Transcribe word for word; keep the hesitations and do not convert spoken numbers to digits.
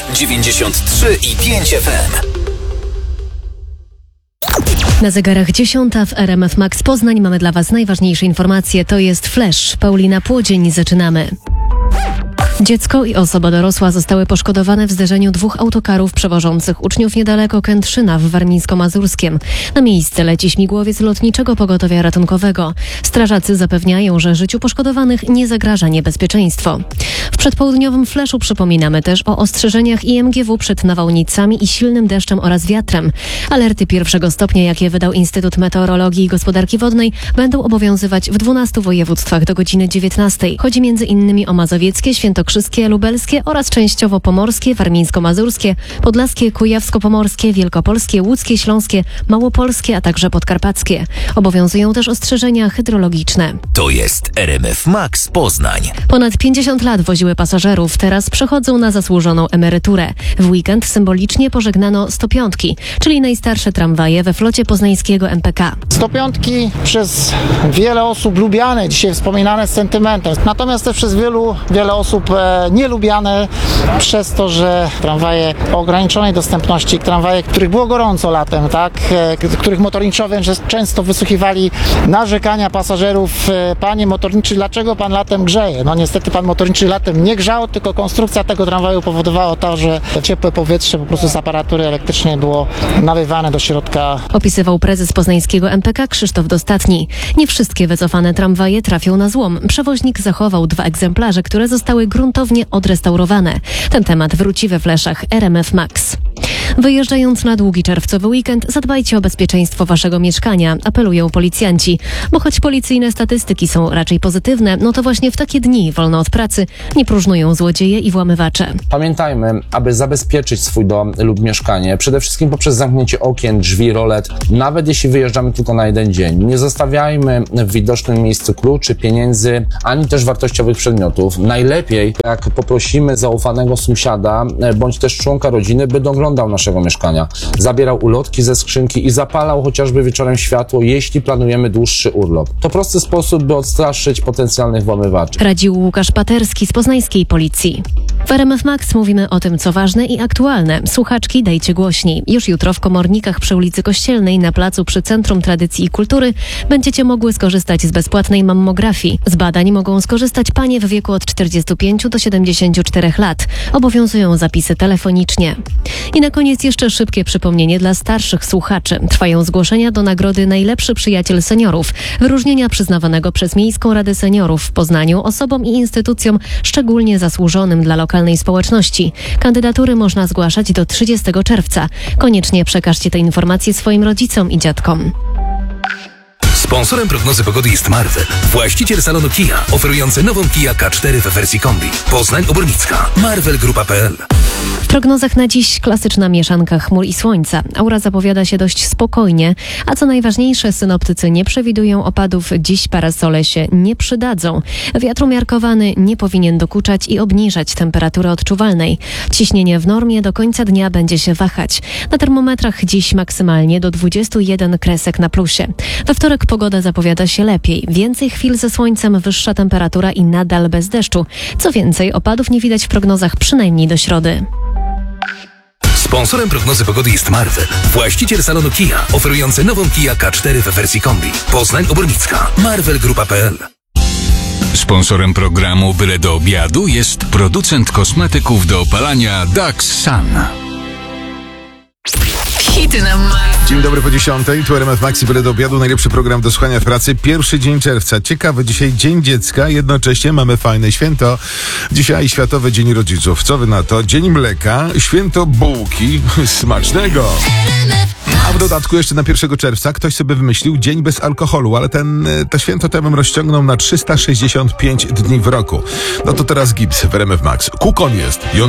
dziewięćdziesiąt trzy i pięć F M. Na zegarach dziesiąta w R M F Max Poznań mamy dla Was najważniejsze informacje. To jest Flash. Paulina Płodzień, zaczynamy. Dziecko i osoba dorosła zostały poszkodowane w zderzeniu dwóch autokarów przewożących uczniów niedaleko Kętrzyna w Warmińsko-Mazurskiem. Na miejsce leci śmigłowiec Lotniczego Pogotowia Ratunkowego. Strażacy zapewniają, że życiu poszkodowanych nie zagraża niebezpieczeństwo. W przedpołudniowym Flashu przypominamy też o ostrzeżeniach I M G W przed nawałnicami i silnym deszczem oraz wiatrem. Alerty pierwszego stopnia, jakie wydał Instytut Meteorologii i Gospodarki Wodnej, będą obowiązywać w dwunastu województwach do godziny dziewiętnastej. Chodzi między innymi o mazowieckie, świętokrzyskie, lubelskie oraz częściowo pomorskie, warmińsko-mazurskie, podlaskie, kujawsko-pomorskie, wielkopolskie, łódzkie, śląskie, małopolskie, a także podkarpackie. Obowiązują też ostrzeżenia hydrologiczne. To jest R M F Max Poznań. Ponad pięćdziesiąt lat woziły pasażerów, teraz przechodzą na zasłużoną emeryturę. W weekend symbolicznie pożegnano sto piątki, czyli najstarsze tramwaje we flocie poznańskiego M P K. sto piątki przez wiele osób lubiane, dzisiaj wspominane z sentymentem. Natomiast też przez wielu, wiele osób e, nielubiane przez to, że tramwaje o ograniczonej dostępności, tramwaje, których było gorąco latem, tak, e, których motorniczowie często wysłuchiwali narzekania pasażerów. E, Panie motorniczy, dlaczego pan latem grzeje? No niestety pan motorniczy latem nie grzał, tylko konstrukcja tego tramwaju powodowała to, że ciepłe powietrze po prostu z aparatury elektrycznej było naływane do środka. Opisywał prezes poznańskiego M P K Krzysztof Dostatni. Nie wszystkie wycofane tramwaje trafią na złom. Przewoźnik zachował dwa egzemplarze, które zostały gruntownie odrestaurowane. Ten temat wróci we fleszach R M F Max. Wyjeżdżając na długi czerwcowy weekend, zadbajcie o bezpieczeństwo waszego mieszkania, apelują policjanci. Bo choć policyjne statystyki są raczej pozytywne, no to właśnie w takie dni wolno od pracy nie próżnują złodzieje i włamywacze. Pamiętajmy, aby zabezpieczyć swój dom lub mieszkanie, przede wszystkim poprzez zamknięcie okien, drzwi, rolet, nawet jeśli wyjeżdżamy tylko na jeden dzień. Nie zostawiajmy w widocznym miejscu kluczy, pieniędzy, ani też wartościowych przedmiotów. Najlepiej, jak poprosimy zaufanego sąsiada, bądź też członka rodziny, by doglądał naszego mieszkania. Zabierał ulotki ze skrzynki i zapalał chociażby wieczorem światło, jeśli planujemy dłuższy urlop. To prosty sposób, by odstraszyć potencjalnych włamywaczy. Radził Łukasz Paterski z poznańskiej policji. W R M F Max mówimy o tym, co ważne i aktualne. Słuchaczki, dajcie głośniej. Już jutro w Komornikach przy ulicy Kościelnej na placu przy Centrum Tradycji i Kultury będziecie mogły skorzystać z bezpłatnej mammografii. Z badań mogą skorzystać panie w wieku od czterdziestu pięciu do siedemdziesięciu czterech lat. Obowiązują zapisy telefonicznie. I na koniec jeszcze szybkie przypomnienie dla starszych słuchaczy. Trwają zgłoszenia do nagrody Najlepszy Przyjaciel Seniorów, wyróżnienia przyznawanego przez Miejską Radę Seniorów w Poznaniu osobom i instytucjom szczególnie zasłużonym dla lokalnej społeczności. Kandydatury można zgłaszać do trzydziestego czerwca. Koniecznie przekażcie te informacje swoim rodzicom i dziadkom. Sponsorem prognozy pogody jest Marvel, właściciel salonu Kia, oferujący nową Kia K cztery w wersji kombi. Poznań Obornicka. Marvel Grupa kropka p l. W prognozach na dziś klasyczna mieszanka chmur i słońca. Aura zapowiada się dość spokojnie, a co najważniejsze, synoptycy nie przewidują opadów. Dziś parasole się nie przydadzą. Wiatr umiarkowany nie powinien dokuczać i obniżać temperatury odczuwalnej. Ciśnienie w normie do końca dnia będzie się wahać. Na termometrach dziś maksymalnie do dwudziestu jeden kresek na plusie. We wtorek pogoda zapowiada się lepiej. Więcej chwil ze słońcem, wyższa temperatura i nadal bez deszczu. Co więcej, opadów nie widać w prognozach przynajmniej do środy. Sponsorem prognozy pogody jest Marvel, właściciel salonu Kia, oferujący nową Kia K cztery w wersji kombi. Poznań Obornicka. Marvel Grupa kropka p l. Sponsorem programu Byle do obiadu jest producent kosmetyków do opalania Dax Sun. Hity na max. Dzień dobry po dziesiątej, tu R M F Max i Byle do obiadu, najlepszy program do słuchania w pracy. Pierwszy dzień czerwca, ciekawy dzisiaj Dzień Dziecka, jednocześnie mamy fajne święto. Dzisiaj Światowy Dzień Rodziców, co wy na to? Dzień Mleka, święto bułki, smacznego. A w dodatku jeszcze na pierwszego czerwca ktoś sobie wymyślił dzień bez alkoholu, ale ten, to święto to ja bym rozciągnął na trzysta sześćdziesiąt pięć dni w roku. No to teraz gips w R M F Max. Kukon jest.